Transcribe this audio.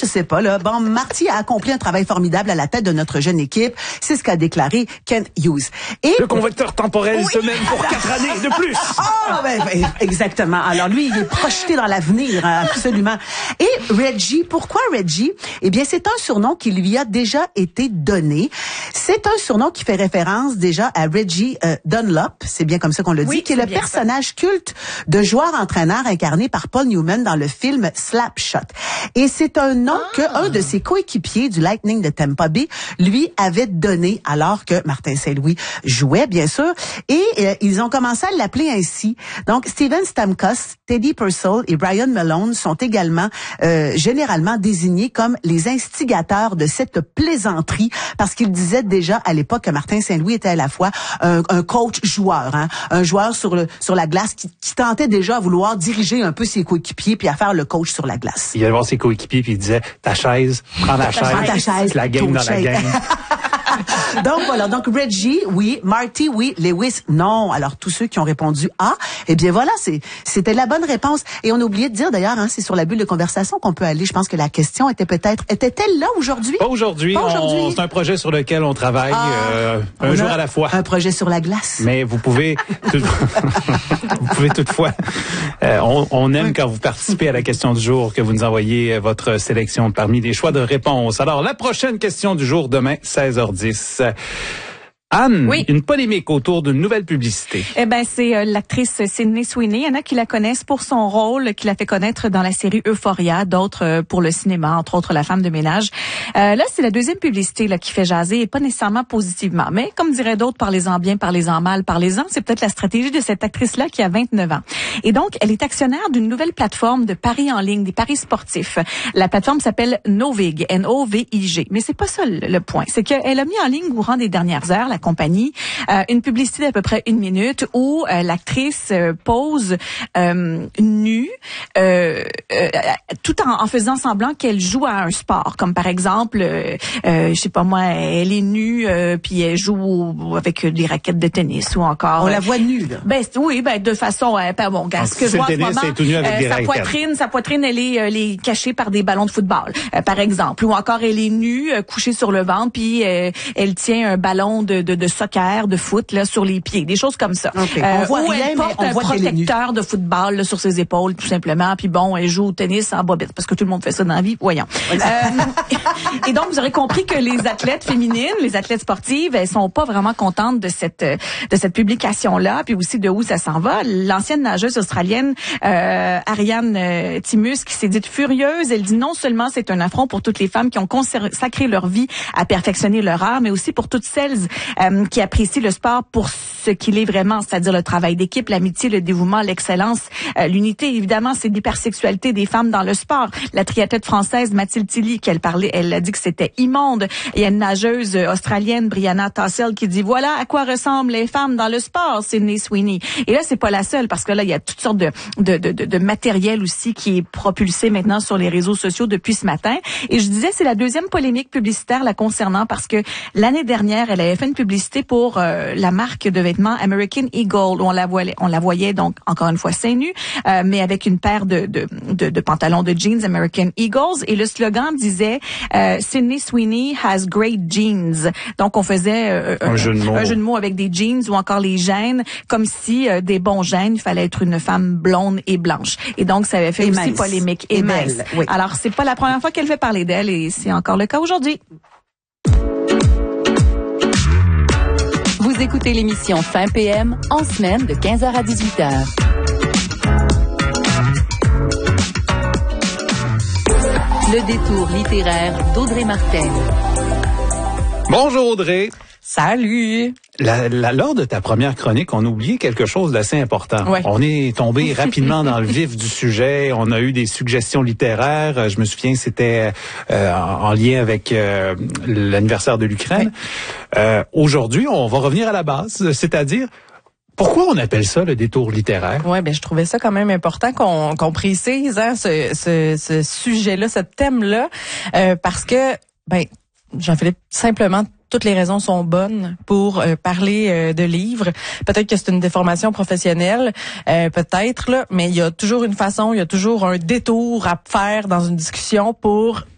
je sais pas, là. Bon, Marty a accompli un travail formidable à la tête de notre jeune équipe. C'est ce qu'a déclaré Kent Hughes. Et le convecteur temporel se mène pour 4 années de plus. Exactement. Alors lui, il est projeté dans l'avenir, absolument. Et Reggie, pourquoi Reggie? Eh bien, c'est un surnom qui lui a déjà été donné. C'est un surnom qui fait référence déjà à Reggie Dunlop, c'est bien comme ça qu'on le dit, qui est le personnage culte de joueur-entraîneur incarné par Paul Newman dans le film Slapshot. Et c'est un nom qu'un de ses coéquipiers du Lightning de Tampa Bay lui avait donné alors que Martin Saint-Louis jouait, bien sûr. Et ils ont commencé à l'appeler ainsi. Donc, Steven Stamkos, Teddy Purcell et Brian Malone sont également généralement désignés comme les instigateurs de cette plaisanterie parce qu'ils disaient déjà à l'époque que Martin Saint-Louis était à la fois un coach joueur, un joueur sur la glace qui tentait déjà à vouloir diriger un peu ses coéquipiers puis à faire le coach sur la glace. Il allait voir ses coéquipiers puis il disait ta chaise, prends la chaise, la game dans la game. Donc voilà, donc Reggie, oui, Marty, oui, Lewis, non. Alors tous ceux qui ont répondu A, eh bien voilà, c'était la bonne réponse. Et on a oublié de dire d'ailleurs, c'est sur la bulle de conversation qu'on peut aller. Je pense que la question était-elle là aujourd'hui? Pas aujourd'hui. C'est un projet sur lequel on travaille un jour à la fois. Un projet sur la glace. Mais vous pouvez, toutefois, on aime quand vous participez à la question du jour, que vous nous envoyez votre sélection parmi les choix de réponses. Alors la prochaine question du jour demain, 16h10. Anne, une polémique autour d'une nouvelle publicité. Eh ben, c'est l'actrice Sydney Sweeney. Il y en a qui la connaissent pour son rôle qui l'a fait connaître dans la série Euphoria, d'autres pour le cinéma, entre autres La femme de ménage. Là, c'est la deuxième publicité là qui fait jaser et pas nécessairement positivement. Mais comme diraient d'autres, parlez-en bien, parlez-en mal, parlez-en. C'est peut-être la stratégie de cette actrice-là qui a 29 ans. Et donc, elle est actionnaire d'une nouvelle plateforme de paris en ligne, des paris sportifs. La plateforme s'appelle Novig, N-O-V-I-G. Mais c'est pas ça le point. C'est qu'elle a mis en ligne au courant des dernières heures, la compagnie, une publicité d'à peu près 1 minute où l'actrice pose nue, tout en faisant semblant qu'elle joue à un sport, comme par exemple, je sais pas moi, elle est nue puis elle joue avec des raquettes de tennis ou encore. On la voit nue là. De façon bon, ce que je vois en ce moment, sa poitrine elle est cachée par des ballons de football, par exemple, ou encore elle est nue, couchée sur le ventre puis elle tient un ballon de soccer, de foot là sur les pieds, des choses comme ça. Okay. On voit rien, elle porte mais on un voit protecteur de football là, sur ses épaules tout simplement, puis bon, elle joue au tennis en bobette parce que tout le monde fait ça dans la vie, voyons. Et donc vous aurez compris que les athlètes féminines, les athlètes sportives, elles sont pas vraiment contentes de cette publication là, puis aussi de où ça s'en va. L'ancienne nageuse australienne Ariane Timus qui s'est dite furieuse, elle dit non seulement c'est un affront pour toutes les femmes qui ont consacré leur vie à perfectionner leur art, mais aussi pour toutes celles qui apprécient le sport pour ce qu'il est vraiment, c'est-à-dire le travail d'équipe, l'amitié, le dévouement, l'excellence, l'unité. Évidemment, c'est l'hypersexualité des femmes dans le sport. La triathlète française Mathilde Tilly, elle a dit que c'était immonde. Il y a une nageuse australienne, Brianna Tossell, qui dit voilà à quoi ressemblent les femmes dans le sport, Sydney Sweeney. Et là, c'est pas la seule, parce que là, il y a toutes sortes de matériel aussi qui est propulsé maintenant sur les réseaux sociaux depuis ce matin. Et je disais, c'est la deuxième polémique publicitaire la concernant, parce que l'année dernière, elle avait fait une publicité pour la marque de vêtements American Eagle, où on la voyait donc encore une fois seins nus, mais avec une paire de pantalons de jeans American Eagles, et le slogan disait Sydney Sweeney has great jeans. Donc on faisait un jeu de mots avec des jeans ou encore les gènes, comme si des bons gènes, il fallait être une femme blonde et blanche. Et donc ça avait fait aussi polémique et mince. Oui. Alors c'est pas la première fois qu'elle fait parler d'elle, et c'est encore le cas aujourd'hui. Vous écoutez l'émission Fin PM en semaine de 15h à 18h. Le détour littéraire d'Audrey Martin. Bonjour Audrey. Salut! Lors de ta première chronique, on a oublié quelque chose d'assez important. Ouais. On est tombé rapidement dans le vif du sujet. On a eu des suggestions littéraires. Je me souviens, c'était en lien avec l'anniversaire de l'Ukraine. Ouais. Aujourd'hui, on va revenir à la base, c'est-à-dire pourquoi on appelle ça le détour littéraire? Ouais, je trouvais ça quand même important qu'on précise ce sujet-là, ce thème-là, parce que Jean-Philippe, simplement, toutes les raisons sont bonnes pour parler de livres. Peut-être que c'est une déformation professionnelle, peut-être, là, mais il y a toujours une façon, il y a toujours un détour à faire dans une discussion pour